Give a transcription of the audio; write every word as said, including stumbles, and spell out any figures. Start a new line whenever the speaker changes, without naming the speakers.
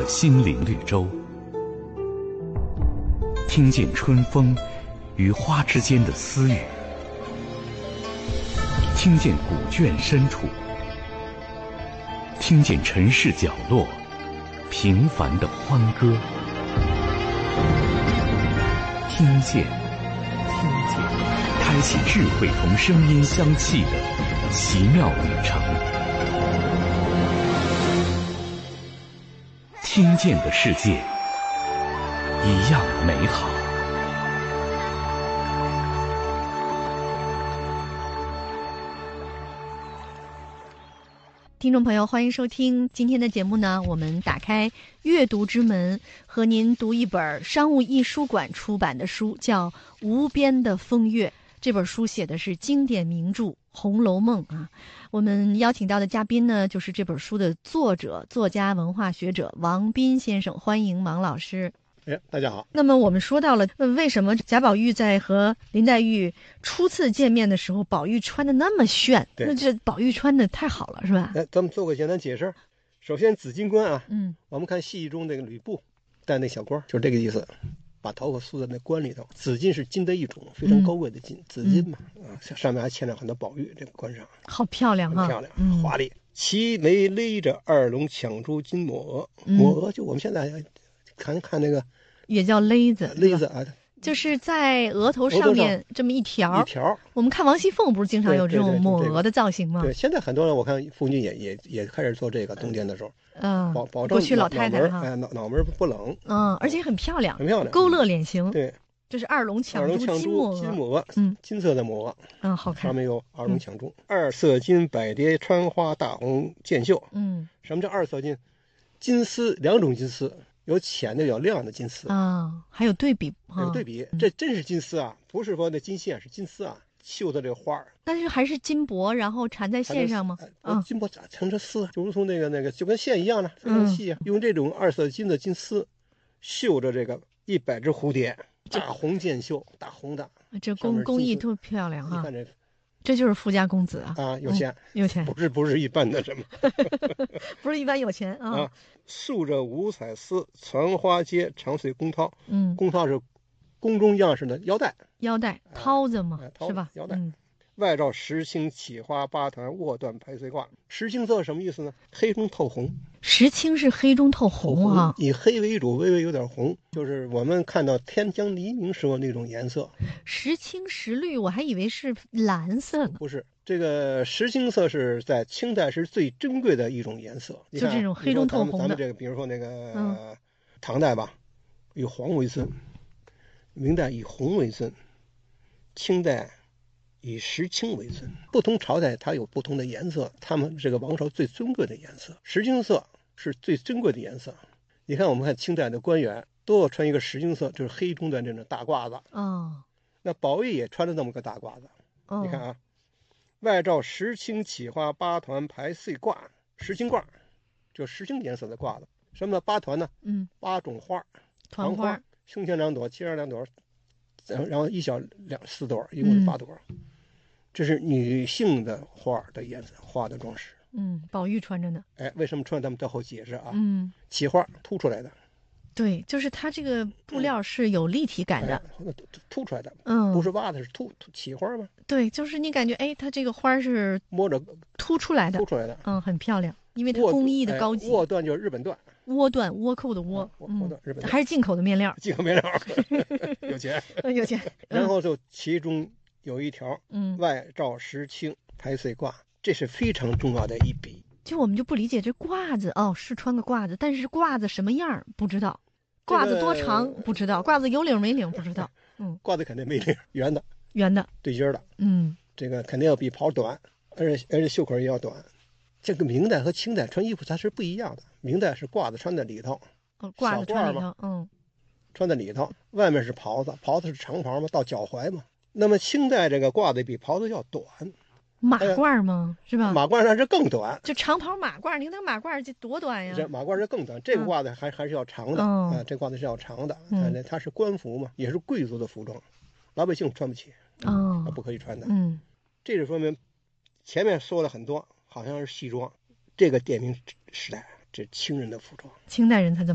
的心灵绿洲，听见春风与花之间的私语，听见古卷深处，听见城市角落平凡的欢歌，听见，听见，开启智慧同声音相契的奇妙旅程。听见的世界一样美好。
听众朋友，欢迎收听今天的节目呢。我们打开阅读之门，和您读一本商务印书馆出版的书，叫《无边的风月》。这本书写的是经典名著《红楼梦》啊。我们邀请到的嘉宾呢，就是这本书的作者、作家、文化学者王斌先生。欢迎王老师。
哎，大家好。
那么我们说到了，呃，为什么贾宝玉在和林黛玉初次见面的时候，宝玉穿的那么炫？那这宝玉穿的太好了，是吧？
哎，咱们做个简单解释。首先，紫金冠啊，
嗯，
我们看戏剧中那个吕布戴那小冠，就是这个意思，把头发梳在那冠里头。紫金是金的一种，非常高贵的金，嗯、紫金嘛，啊，上面还嵌着很多宝玉，这个冠上
好漂亮啊，
很漂亮，嗯、华丽。齐眉勒着二龙抢珠金抹额，
嗯、
抹额就我们现在看看那个。
也叫勒子，
勒子啊，
就是在额头上面这么一条
一条。
我们看王熙凤不是经常有这种抹额的造型吗？
对，现在很多人我看妇女也也也开始做这个，冬天的时候，
嗯，
保保证
过去老太太哈，
哎，脑脑门不冷，
嗯，而且很漂亮，
很漂亮，
勾勒脸型。
对，
这是二龙抢珠金抹额，
金抹额，
嗯，
金色的抹额，
嗯，好看。
上面有二龙抢珠，二色金百蝶穿花大红箭袖，
嗯，
什么叫二色金？金丝两种金丝。有浅的有亮的金丝
啊，还有对比，
还有对比，
嗯、
这真是金丝啊，不是说那金线，是金丝啊，绣的这个花儿。
但是还是金箔，然后缠在线上吗？
啊，金箔缠成这丝，就如同那个那个，就跟线一样的，非常细啊。嗯、用这种二色金的金丝绣着这个一百只蝴蝶，大红箭袖，大红的，
这工工艺特漂亮啊！
你看这。
这就是富家公子啊！
啊，有钱，
嗯、有钱，
不是不是一般的什么，
不是一般有钱啊！
啊，竖着五彩丝，传花街长穗宫绦。
嗯，
宫绦是宫中样式的腰带，
腰带绦子嘛，
啊、
是吧？
腰带。
嗯、
外罩石青起花八团，卧缎排穗挂。石青色什么意思呢？黑中透红。
石青是黑中透红啊，
以黑为主，微微有点红，就是我们看到天将黎明时候那种颜色。
石青石绿，我还以为是蓝色呢。
不是，这个石青色是在清代是最珍贵的一种颜色，
就这种黑中透红的。
咱们这个，比如说那个、嗯呃、唐代吧，以黄为尊；明代以红为尊；清代以石青为尊。不同朝代它有不同的颜色，他们这个王朝最尊贵的颜色，石青色是最珍贵的颜色。你看，我们看清代的官员都要穿一个石青色，就是黑中的这种大褂子。
哦，
那宝玉也穿了那么个大褂子。
哦，
你看啊，外罩石青起花八团排穗挂，石青褂，就石青颜色的褂子。什么叫八团呢？
嗯，
八种花，
团花，
胸前两朵，肩上两朵，然后一小两四朵，一共是八朵。嗯、这是女性的花的颜色，花的装饰。
嗯，宝玉穿着呢。
哎，为什么穿？咱们到后解释啊。
嗯，
起花凸出来的。
对，就是它这个布料是有立体感的，
嗯哎、凸出来的。
嗯，
不是挖的，是凸凸起花吗？
对，就是你感觉，哎，它这个花是
摸着
凸出来的，
凸出来的。
嗯，很漂亮，因为它工艺的高级。
窝缎就是日本缎。
窝缎，倭寇的倭，
嗯，日本
还是进口的面料，
进口面料，有钱，
有钱。
然后就其中有一条，
嗯，
外罩石青排穗挂，这是非常重要的一笔。
就我们就不理解这褂子哦，是穿个褂子，但是褂子什么样不知道，褂子多长不知道，褂子有领没领不知道。嗯，
褂子肯定没领，圆的，
圆的，
对襟的。
嗯，
这个肯定要比袍短，而且而且袖口也要短。这个明代和清代穿衣服它是不一样的，明代是褂子穿在里头，
哦，褂子穿里头，嗯，
穿在里头，外面是袍子，袍子是长袍嘛，到脚踝嘛。那么清代这个褂子比袍子要短。
马褂吗？是吧？
马褂那是更短，
就长袍马褂。您那马褂这多短呀？
这马褂是更短，这个褂子还、嗯、还是要长的、
嗯、
啊，这褂子是要长的。
嗯，
它是官服嘛，也是贵族的服装，老百姓穿不起，
哦，
不可以穿的。
嗯，
这就说明前面说了很多，好像是西装，这个点明时代，这清人的服装，
清代人才这么